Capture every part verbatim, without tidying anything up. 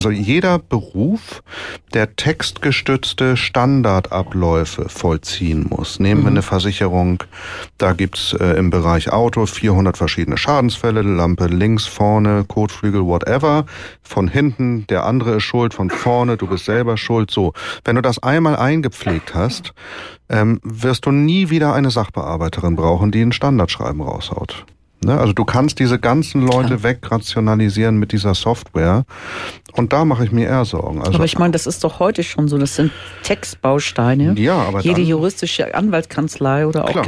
Also jeder Beruf, der textgestützte Standardabläufe vollziehen muss. Nehmen mhm. wir eine Versicherung, da gibt's äh, im Bereich Auto vierhundert verschiedene Schadensfälle, Lampe links, vorne, Kotflügel, whatever. Von hinten, der andere ist schuld, von vorne, du bist selber schuld. So, wenn du das einmal eingepflegt hast, ähm, wirst du nie wieder eine Sachbearbeiterin brauchen, die ein Standardschreiben raushaut. Ne? Also du kannst diese ganzen Leute ja. wegrationalisieren mit dieser Software und da mache ich mir eher Sorgen. Also, aber ich meine, das ist doch heute schon so, das sind Textbausteine. Ja, aber jede dann, juristische Anwaltskanzlei oder auch klar.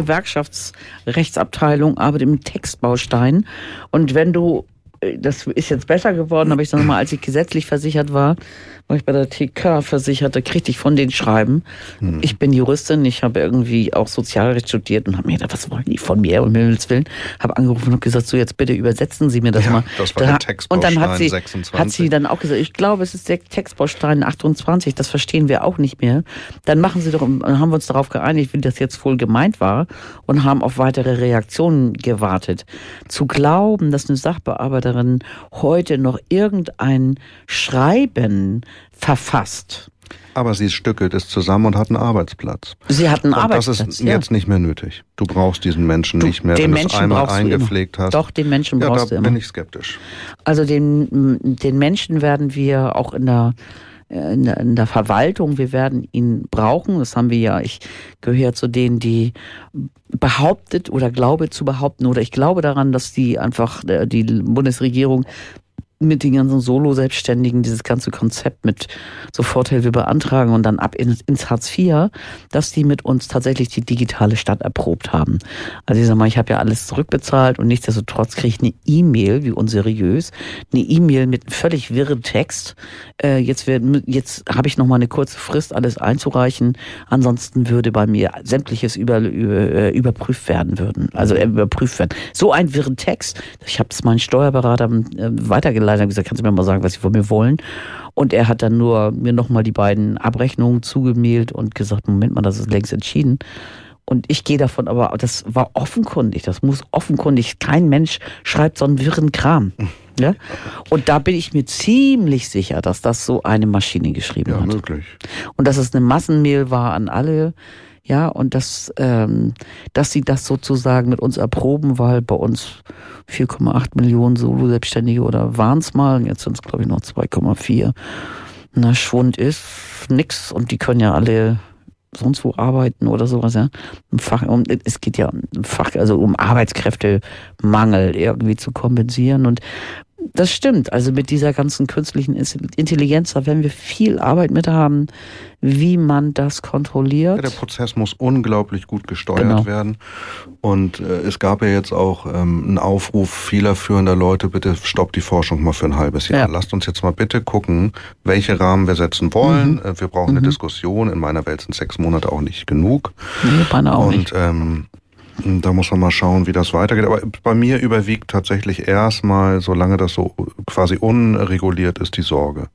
Gewerkschaftsrechtsabteilung arbeitet mit Textbausteinen und wenn du, das ist jetzt besser geworden, aber ich sage mal, als ich gesetzlich versichert war, war ich bei der T K versichert, da kriegte ich von denen Schreiben. Hm. Ich bin Juristin, ich habe irgendwie auch Sozialrecht studiert und habe mir gedacht, was wollen die von mir, um Himmels Willen? Habe angerufen und habe gesagt, so jetzt bitte übersetzen Sie mir das ja, mal. Das war da, der Textbaustein und dann hat sie, sechsundzwanzig. Hat sie dann auch gesagt, ich glaube, es ist der Textbaustein achtundzwanzig, das verstehen wir auch nicht mehr. Dann machen Sie doch, dann haben wir uns darauf geeinigt, wie das jetzt wohl gemeint war und haben auf weitere Reaktionen gewartet. Zu glauben, dass eine Sachbearbeiterin heute noch irgendein Schreiben verfasst. Aber sie stückelt es zusammen und hat einen Arbeitsplatz. Sie hat einen und Arbeitsplatz, das ist ja. jetzt nicht mehr nötig. Du brauchst diesen Menschen du, nicht mehr, den wenn Menschen du es einmal brauchst eingepflegt du hast. Doch, den Menschen ja, brauchst du immer. Da bin ich skeptisch. Also den, den Menschen werden wir auch in der In der, in der Verwaltung, wir werden ihn brauchen. Das haben wir ja, ich gehöre zu denen, die behauptet oder glaube zu behaupten oder ich glaube daran, dass die einfach die Bundesregierung mit den ganzen Solo-Selbstständigen dieses ganze Konzept mit Soforthilfe beantragen und dann ab ins, ins Hartz vier, dass die mit uns tatsächlich die digitale Stadt erprobt haben. Also ich sag mal, ich habe ja alles zurückbezahlt und nichtsdestotrotz kriege ich eine E-Mail, wie unseriös, eine E-Mail mit einem völlig wirren Text. Äh, jetzt wird, jetzt habe ich noch mal eine kurze Frist, alles einzureichen. Ansonsten würde bei mir sämtliches über, über, überprüft werden würden. Also äh, überprüft werden. So ein wirren Text. Ich habe es meinen Steuerberater äh, weitergeleitet. Ich habe gesagt, kannst du mir mal sagen, was Sie von mir wollen? Und er hat dann nur mir nochmal die beiden Abrechnungen zugemailt und gesagt, Moment mal, das ist längst entschieden. Und ich gehe davon, aber das war offenkundig, das muss offenkundig, kein Mensch schreibt so einen wirren Kram. Ja? Und da bin ich mir ziemlich sicher, dass das so eine Maschine geschrieben ja, hat. Ja, möglich. Und dass es eine Massenmail war an alle. Ja, und dass, ähm, dass sie das sozusagen mit uns erproben, weil bei uns vier Komma acht Millionen Solo-Selbstständige oder waren es mal, jetzt sind es glaube ich noch zwei Komma vier. Na, Schwund ist nix und die können ja alle sonst wo arbeiten oder sowas, ja. Im Fach, um, es geht ja um Fach, also um Arbeitskräftemangel irgendwie zu kompensieren und das stimmt. Also mit dieser ganzen künstlichen Intelligenz, da werden wir viel Arbeit mit haben, wie man das kontrolliert. Ja, der Prozess muss unglaublich gut gesteuert genau. werden. Und äh, es gab ja jetzt auch ähm, einen Aufruf vieler führender Leute, bitte stoppt die Forschung mal für ein halbes Jahr. Ja. Lasst uns jetzt mal bitte gucken, welche Rahmen wir setzen wollen. Mhm. Wir brauchen mhm. eine Diskussion. In meiner Welt sind sechs Monate auch nicht genug. Nee, beinahe auch Und, nicht. Ähm, Da muss man mal schauen, wie das weitergeht. Aber bei mir überwiegt tatsächlich erstmal, solange das so quasi unreguliert ist, die Sorge.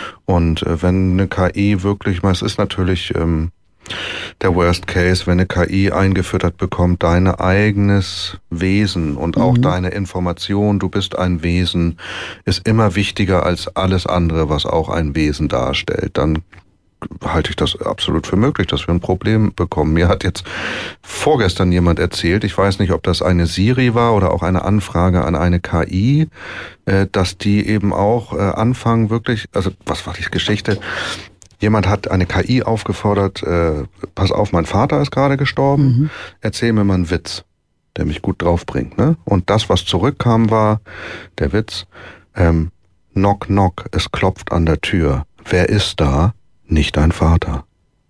Und äh, wenn eine K I wirklich, es ist natürlich ähm, der Worst Case, wenn eine K I eingefüttert bekommt, dein eigenes Wesen und auch mhm. deine Information, du bist ein Wesen, ist immer wichtiger als alles andere, was auch ein Wesen darstellt. Dann halte ich das absolut für möglich, dass wir ein Problem bekommen. Mir hat jetzt vorgestern jemand erzählt, ich weiß nicht, ob das eine Siri war oder auch eine Anfrage an eine K I, dass die eben auch anfangen wirklich, also was war die Geschichte? Jemand hat eine K I aufgefordert, pass auf, mein Vater ist gerade gestorben, mhm. erzähl mir mal einen Witz, der mich gut draufbringt. Ne? Und das, was zurückkam, war der Witz, ähm, knock, knock, es klopft an der Tür. Wer ist da? Nicht dein Vater.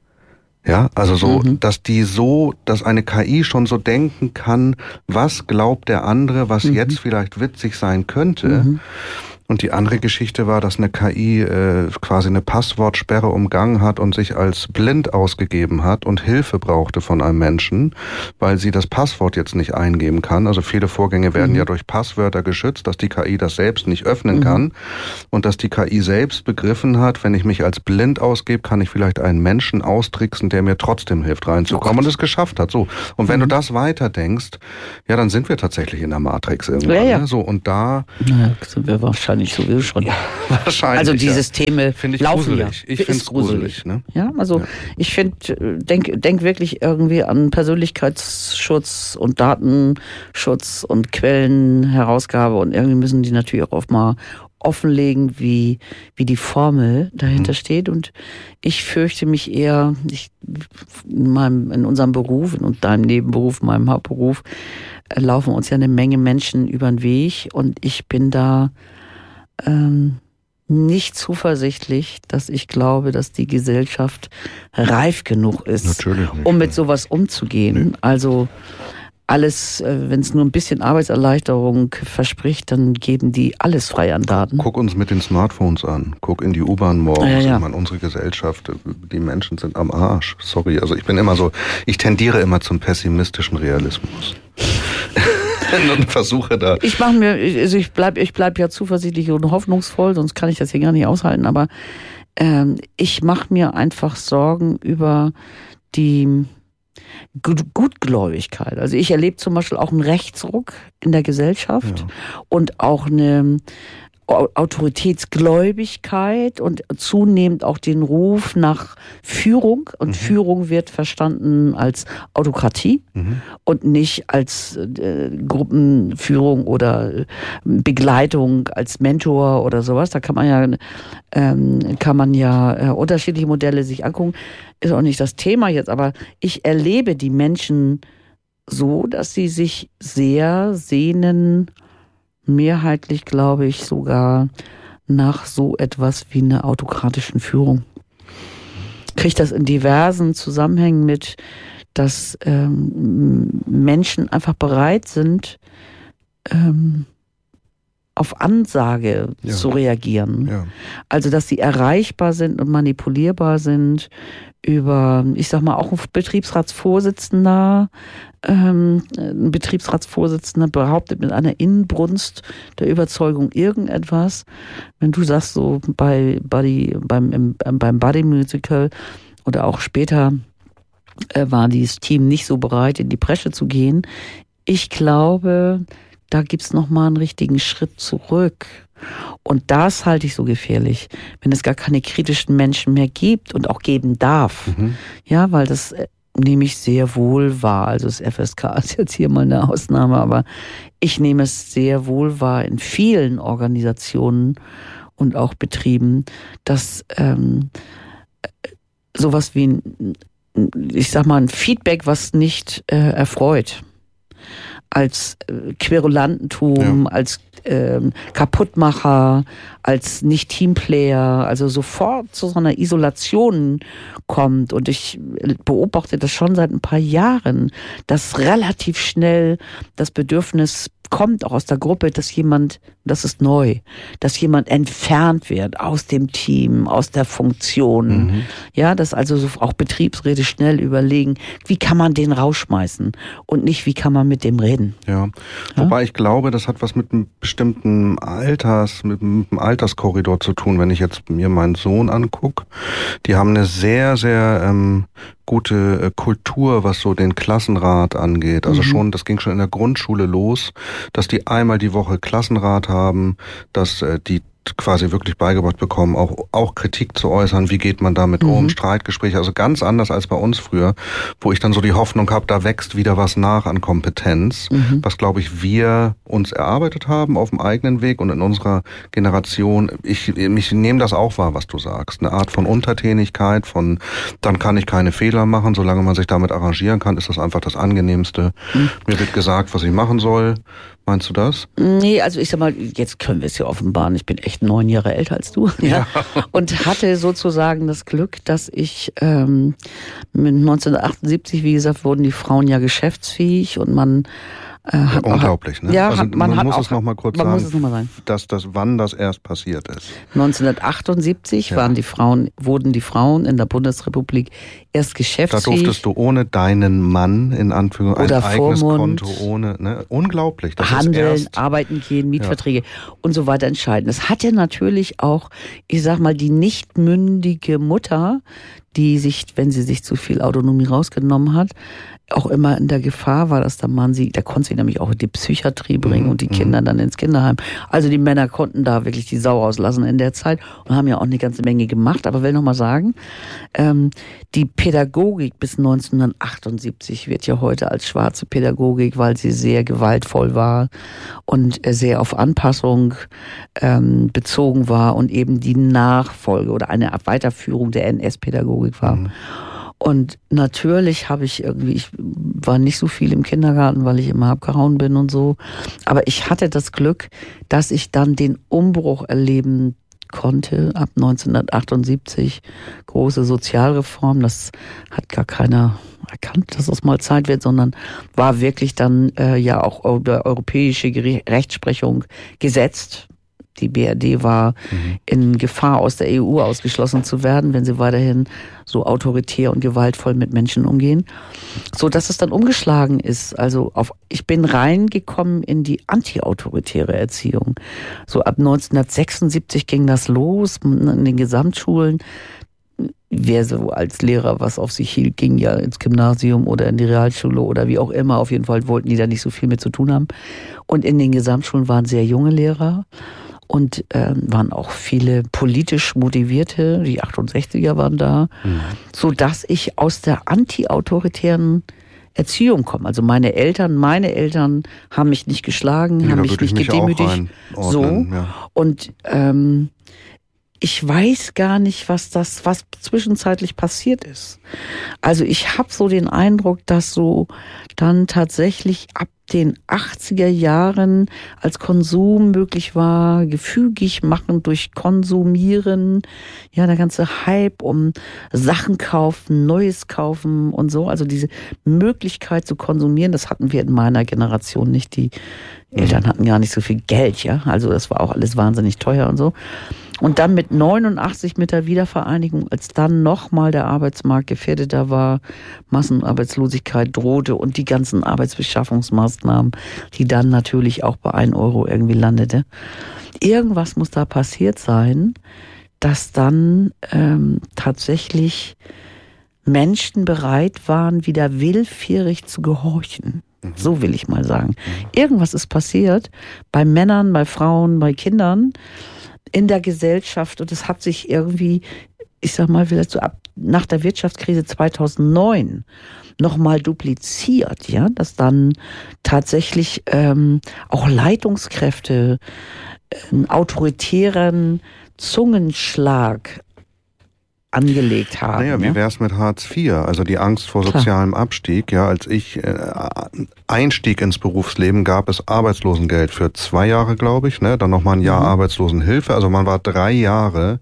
Ja, also so, mhm. dass die so, dass eine K I schon so denken kann, was glaubt der andere, was mhm. jetzt vielleicht witzig sein könnte. Mhm. Und die andere Geschichte war, dass eine K I äh, quasi eine Passwortsperre umgangen hat und sich als blind ausgegeben hat und Hilfe brauchte von einem Menschen, weil sie das Passwort jetzt nicht eingeben kann. Also viele Vorgänge werden mhm. ja durch Passwörter geschützt, dass die K I das selbst nicht öffnen mhm. kann und dass die K I selbst begriffen hat, wenn ich mich als blind ausgebe, kann ich vielleicht einen Menschen austricksen, der mir trotzdem hilft reinzukommen oh und es geschafft hat. So. Und wenn mhm. du das weiterdenkst, ja, dann sind wir tatsächlich in der Matrix irgendwann. Ja, ja. Ne? So, und da naja, sind wir wahrscheinlich wahrscheinlich sowieso schon. Ja, wahrscheinlich. Also die Systeme find ich laufen gruselig. ja. Ich finde es gruselig. Ne? Ja, also ja. ich finde, denk, denk wirklich irgendwie an Persönlichkeitsschutz und Datenschutz und Quellenherausgabe und irgendwie müssen die natürlich auch oft mal offenlegen, wie, wie die Formel dahinter mhm. steht. Und ich fürchte mich eher, ich, in, meinem, in unserem Beruf, in deinem Nebenberuf, in meinem Hauptberuf, äh, laufen uns ja eine Menge Menschen über den Weg. Und ich bin da ähm, nicht zuversichtlich, dass ich glaube, dass die Gesellschaft reif genug ist, Natürlich nicht, um mit sowas umzugehen. Nee. Also alles, wenn es nur ein bisschen Arbeitserleichterung verspricht, dann geben die alles frei an Daten. Guck uns mit den Smartphones an. Guck in die U-Bahn morgens. Ja, ja. Ich meine, unsere Gesellschaft, die Menschen sind am Arsch. Sorry, also ich bin immer so, ich tendiere immer zum pessimistischen Realismus. Und versuche da. Ich mache mir, also ich bleib, ich bleib ja zuversichtlich und hoffnungsvoll, sonst kann ich das hier gar nicht aushalten, aber ähm, ich mache mir einfach Sorgen über die Gutgläubigkeit. Also ich erlebe zum Beispiel auch einen Rechtsruck in der Gesellschaft ja. und auch eine Autoritätsgläubigkeit und zunehmend auch den Ruf nach Führung. Und mhm. Führung wird verstanden als Autokratie mhm. und nicht als äh, Gruppenführung oder Begleitung als Mentor oder sowas. Da kann man ja, ähm, kann man ja äh, unterschiedliche Modelle sich angucken. Ist auch nicht das Thema jetzt, aber ich erlebe die Menschen so, dass sie sich sehr sehnen, mehrheitlich glaube ich sogar nach so etwas wie einer autokratischen Führung. Kriege ich das in diversen Zusammenhängen mit, dass ähm, Menschen einfach bereit sind, ähm, auf Ansage ja. zu reagieren. Ja. Also, dass sie erreichbar sind und manipulierbar sind über, ich sag mal, auch ein Betriebsratsvorsitzender, ähm, ein Betriebsratsvorsitzender behauptet mit einer Inbrunst der Überzeugung irgendetwas. Wenn du sagst, so bei Buddy, beim, im, beim Buddy Musical oder auch später äh, war dieses Team nicht so bereit, in die Bresche zu gehen. Ich glaube, da gibt's noch mal einen richtigen Schritt zurück. Und das halte ich so gefährlich, wenn es gar keine kritischen Menschen mehr gibt und auch geben darf. Mhm. Ja, weil das nehme ich sehr wohl wahr. Also das F S K ist jetzt hier mal eine Ausnahme, aber ich nehme es sehr wohl wahr in vielen Organisationen und auch Betrieben, dass ähm, sowas wie ein, ich sag mal, ein Feedback, was nicht äh, erfreut, als äh, Querulantentum, ja. als äh, Kaputtmacher, als Nicht-Teamplayer, also sofort zu so einer Isolation kommt. Und ich beobachte das schon seit ein paar Jahren, dass relativ schnell das Bedürfnis kommt auch aus der Gruppe, dass jemand, das ist neu, dass jemand entfernt wird aus dem Team, aus der Funktion. Mhm. Ja, dass also so auch Betriebsräte schnell überlegen, wie kann man den rausschmeißen und nicht, wie kann man mit dem reden. Ja, ja? Wobei ich glaube, das hat was mit einem bestimmten Alters, mit einem Alterskorridor zu tun. Wenn ich jetzt mir meinen Sohn angucke, die haben eine sehr, sehr ähm, gute äh, Kultur, was so den Klassenrat angeht. Also mhm. schon, das ging schon in der Grundschule los, dass die einmal die Woche Klassenrat haben, dass äh, die quasi wirklich beigebracht bekommen, auch auch Kritik zu äußern, wie geht man damit mhm. um, Streitgespräche, also ganz anders als bei uns früher, wo ich dann so die Hoffnung habe, da wächst wieder was nach an Kompetenz, mhm. was, glaube ich, wir uns erarbeitet haben auf dem eigenen Weg und in unserer Generation. Ich, ich nehme das auch wahr, was du sagst, eine Art von Untertänigkeit, von dann kann ich keine Fehler machen, solange man sich damit arrangieren kann, ist das einfach das Angenehmste. Mhm. Mir wird gesagt, was ich machen soll. Meinst du das? Nee, also ich sag mal, jetzt können wir es ja offenbaren. Ich bin echt neun Jahre älter als du. Ja. ja. Und hatte sozusagen das Glück, dass ich ähm, mit neunzehnhundertachtundsiebzig, wie gesagt, wurden die Frauen ja geschäftsfähig und man äh, hat ja, unglaublich, auch, ne? Ja, also hat, man, man hat muss auch, es noch mal kurz man sagen, muss es noch mal sagen. Dass das, wann das erst passiert ist. neunzehnhundertachtundsiebzig ja. waren die Frauen, wurden die Frauen in der Bundesrepublik erst geschäftsfähig. Da durftest du ohne deinen Mann, in Anführungszeichen, ein eigenes Vormund, Konto, ohne, ne? Unglaublich. Das handeln, ist erst, arbeiten gehen, Mietverträge ja. und so weiter entscheiden. Es hatte natürlich auch, ich sag mal, die nicht mündige Mutter, die sich, wenn sie sich zu viel Autonomie rausgenommen hat, auch immer in der Gefahr war, dass der Mann sie, der konnte sie nämlich auch in die Psychiatrie bringen mhm. und die Kinder dann ins Kinderheim. Also die Männer konnten da wirklich die Sau rauslassen in der Zeit und haben ja auch eine ganze Menge gemacht. Aber will noch mal sagen, ähm, die Pädagogik bis neunzehnhundertachtundsiebzig wird ja heute als schwarze Pädagogik, weil sie sehr gewaltvoll war und sehr auf Anpassung ähm, bezogen war und eben die Nachfolge oder eine Weiterführung der N S-Pädagogik war. Mhm. Und natürlich habe ich irgendwie, ich war nicht so viel im Kindergarten, weil ich immer abgehauen bin und so. Aber ich hatte das Glück, dass ich dann den Umbruch erleben konnte ab neunzehnhundertachtundsiebzig. Große Sozialreform, das hat gar keiner erkannt, dass es mal Zeit wird, sondern war wirklich dann äh, ja auch über europäische Rechtsprechung gesetzt. Die B R D war mhm. in Gefahr, aus der E U ausgeschlossen zu werden, wenn sie weiterhin so autoritär und gewaltvoll mit Menschen umgehen. So dass es dann umgeschlagen ist. Also auf, ich bin reingekommen in die antiautoritäre Erziehung. So ab neunzehnhundertsechsundsiebzig ging das los in den Gesamtschulen. Wer so als Lehrer was auf sich hielt, ging ja ins Gymnasium oder in die Realschule oder wie auch immer. Auf jeden Fall wollten die da nicht so viel mit zu tun haben. Und in den Gesamtschulen waren sehr junge Lehrer. Und äh, waren auch viele politisch motivierte, die achtundsechziger waren da, mhm. so dass ich aus der antiautoritären Erziehung komme. Also meine Eltern, meine Eltern haben mich nicht geschlagen, ja, haben mich nicht mich gedemütigt. So ja. Und ähm, ich weiß gar nicht, was das, was zwischenzeitlich passiert ist. Also ich habe so den Eindruck, dass so dann tatsächlich ab den achtziger Jahren als Konsum möglich war, gefügig machen durch Konsumieren, ja, der ganze Hype um Sachen kaufen, Neues kaufen und so, also diese Möglichkeit zu konsumieren, das hatten wir in meiner Generation nicht, die Eltern hatten gar nicht so viel Geld, ja, also das war auch alles wahnsinnig teuer und so. Und dann mit neunundachtzig mit der Wiedervereinigung, als dann nochmal der Arbeitsmarkt gefährdeter war, Massenarbeitslosigkeit drohte und die ganzen Arbeitsbeschaffungsmaßnahmen, die dann natürlich auch bei ein Euro irgendwie landete. Irgendwas muss da passiert sein, dass dann ähm, tatsächlich Menschen bereit waren, wieder willfährig zu gehorchen. Mhm. So will ich mal sagen. Mhm. Irgendwas ist passiert bei Männern, bei Frauen, bei Kindern, in der Gesellschaft, und es hat sich irgendwie, ich sag mal, vielleicht so ab nach der Wirtschaftskrise zweitausendneun nochmal dupliziert, ja, dass dann tatsächlich ähm, auch Leitungskräfte einen autoritären Zungenschlag angelegt haben. Naja, wie ja? wär's mit Hartz vier? Also die Angst vor Klar. sozialem Abstieg. Ja, als ich äh, Einstieg ins Berufsleben, gab es Arbeitslosengeld für zwei Jahre, glaube ich, ne? Dann nochmal ein Jahr mhm. Arbeitslosenhilfe. Also man war drei Jahre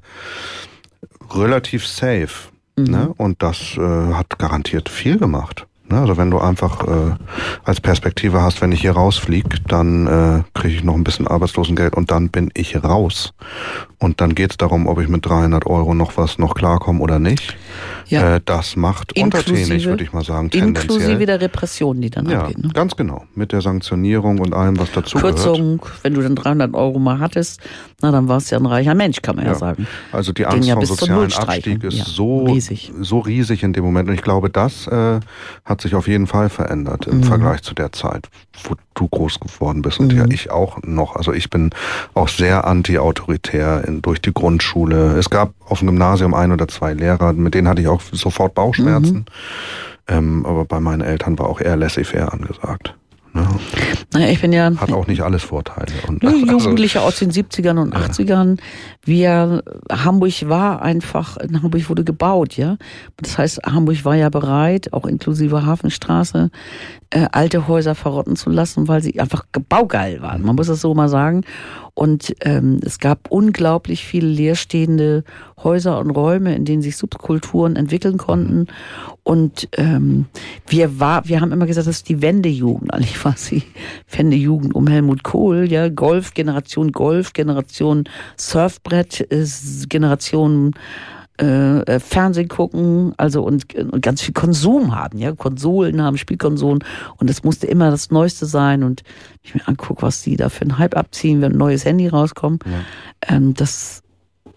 relativ safe. Mhm. Ne? Und das äh, hat garantiert viel gemacht. Ne? Also wenn du einfach äh, als Perspektive hast, wenn ich hier rausfliege, dann äh, kriege ich noch ein bisschen Arbeitslosengeld und dann bin ich raus. Und dann geht es darum, ob ich mit dreihundert Euro noch was noch klarkomme oder nicht. Ja. Äh, das macht inklusive, untertänig, würde ich mal sagen, tendenziell. Inklusive der Repression, die dann ja, abgeht. Ne? Ganz genau. Mit der Sanktionierung und allem, was dazu Kürzung, gehört. Wenn du dann dreihundert Euro mal hattest, na dann warst du ja ein reicher Mensch, kann man ja, ja sagen. Also die Angst vor sozialen Abstieg ist ja, so, riesig. so riesig in dem Moment. Und ich glaube, das äh, hat sich auf jeden Fall verändert im mhm. Vergleich zu der Zeit, wo du groß geworden bist und mhm. ja ich auch noch. Also ich bin auch sehr anti-autoritär in, durch die Grundschule. Es gab auf dem Gymnasium ein oder zwei Lehrer, mit denen hatte ich auch sofort Bauchschmerzen. Mhm. Ähm, aber bei meinen Eltern war auch eher laissez-faire angesagt. Ne? Naja, ich bin ja... Hat auch nicht alles Vorteile. Und, ne, Jugendliche also, aus den siebzigern und achtzigern. Wir, Hamburg war einfach, in Hamburg wurde gebaut, ja. Das heißt, Hamburg war ja bereit, auch inklusive Hafenstraße, äh, alte Häuser verrotten zu lassen, weil sie einfach baugeil waren. Man muss das so mal sagen. Und ähm, es gab unglaublich viele leerstehende Häuser und Räume, in denen sich Subkulturen entwickeln konnten. Und ähm, wir war, wir haben immer gesagt, das ist die Wendejugend. Eigentlich war es die Wendejugend um Helmut Kohl, ja, Golf, Generation Golf, Generation Surfbrett, ist Generation äh, Fernsehen gucken, also und, und ganz viel Konsum haben, ja, Konsolen haben, Spielkonsolen, und es musste immer das Neueste sein. Und wenn ich mir angucke, was die da für einen Hype abziehen, wenn ein neues Handy rauskommt, ja. ähm, das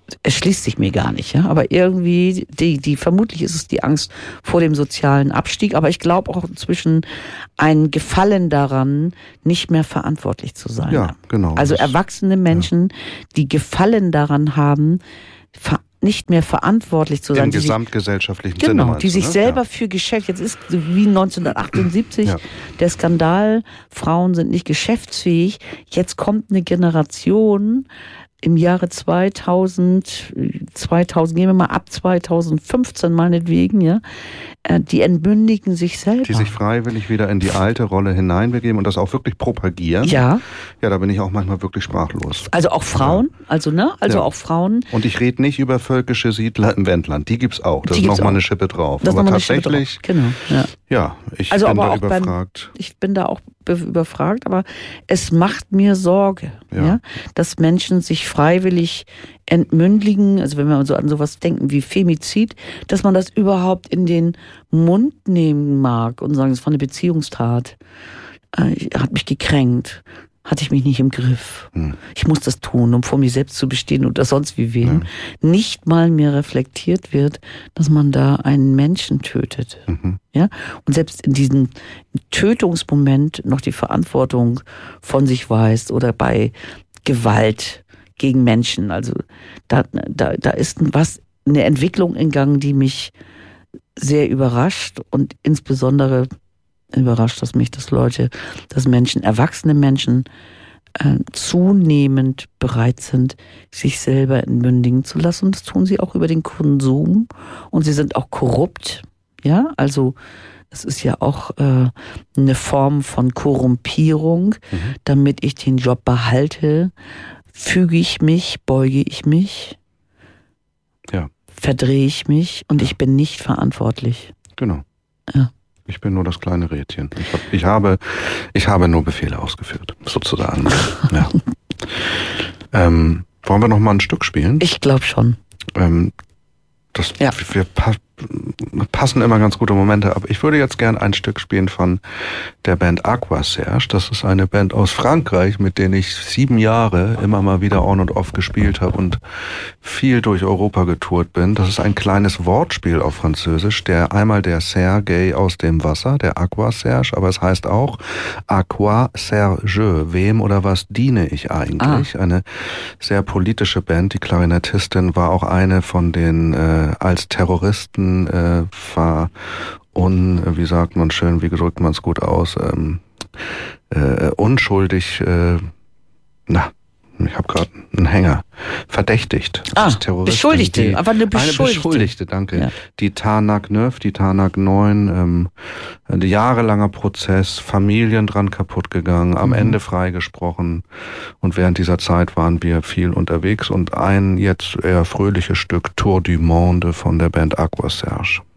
erschließt sich mir gar nicht, ja. Aber irgendwie, die, die, vermutlich ist es die Angst vor dem sozialen Abstieg, aber ich glaube auch inzwischen ein Gefallen daran, nicht mehr verantwortlich zu sein. Ja, genau. Also erwachsene Menschen, ja. die Gefallen daran haben, ver- nicht mehr verantwortlich zu sein. Im gesamtgesellschaftlichen Sinne. Genau, Sinne die sich du, ne? selber ja. für Geschäft, jetzt ist wie neunzehnhundertachtundsiebzig, ja. der Skandal, Frauen sind nicht geschäftsfähig, jetzt kommt eine Generation im Jahre zweitausend, zweitausend, gehen wir mal ab zweitausendfünfzehn meinetwegen, ja, die entmündigen sich selber. Die sich freiwillig wieder in die alte Rolle hineinbegeben und das auch wirklich propagieren. Ja. Ja, da bin ich auch manchmal wirklich sprachlos. Also auch Frauen, ja. also ne, also ja. auch Frauen. Und ich rede nicht über völkische Siedler im Wendland, die gibt's auch. Das die ist nochmal auch. eine Schippe drauf. Das aber tatsächlich, genau, ja. ja, ich also bin aber da auch überfragt. Beim, ich bin da auch überfragt, aber es macht mir Sorge, ja. ja, dass Menschen sich freiwillig entmündigen, also wenn wir so an sowas denken wie Femizid, dass man das überhaupt in den Mund nehmen mag und sagen, es war eine Beziehungstat, äh, hat mich gekränkt, hatte ich mich nicht im Griff. Hm. Ich muss das tun, um vor mir selbst zu bestehen oder sonst wie wem. Ja. Nicht mal mehr reflektiert wird, dass man da einen Menschen tötet. Mhm. Ja? Und selbst in diesem Tötungsmoment noch die Verantwortung von sich weiß oder bei Gewalt gegen Menschen. Also da, da, da ist was, eine Entwicklung in Gang, die mich sehr überrascht und insbesondere überrascht es mich, dass Leute, dass Menschen, erwachsene Menschen äh, zunehmend bereit sind, sich selber entmündigen zu lassen. Und das tun sie auch über den Konsum. Und sie sind auch korrupt. Ja, also das ist ja auch äh, eine Form von Korrumpierung. Mhm. Damit ich den Job behalte, füge ich mich, beuge ich mich, ja. verdrehe ich mich und ja. ich bin nicht verantwortlich. Genau. Ja. Ich bin nur das kleine Rädchen. Ich, hab, ich, habe, ich habe nur Befehle ausgeführt, sozusagen. ja. ähm, wollen wir noch mal ein Stück spielen? Ich glaube schon. Ähm, das, ja. Wir pa- passen immer ganz gute Momente ab. Ich würde jetzt gern ein Stück spielen von der Band Aqua Serge. Das ist eine Band aus Frankreich, mit denen ich sieben Jahre immer mal wieder on und off gespielt habe und viel durch Europa getourt bin. Das ist ein kleines Wortspiel auf Französisch, der einmal der Serge aus dem Wasser, der Aqua Serge, aber es heißt auch Aqua Serge. Wem oder was diene ich eigentlich? Ah. Eine sehr politische Band. Die Klarinettistin war auch eine von den äh, als Terroristen äh, ver un, wie sagt man schön, wie drückt man es gut aus, ähm, äh, unschuldig, äh, na, ich habe gerade einen Hänger, verdächtigt. Ah, Beschuldigte, die, aber eine Beschuldigte. Eine Beschuldigte, danke. Ja. Die Tarnac neuf, die Tarnac neun, ähm, ein jahrelanger Prozess, Familien dran kaputt gegangen, am mhm. Ende freigesprochen und während dieser Zeit waren wir viel unterwegs und ein jetzt eher fröhliches Stück Tour du Monde von der Band Aqua Serge.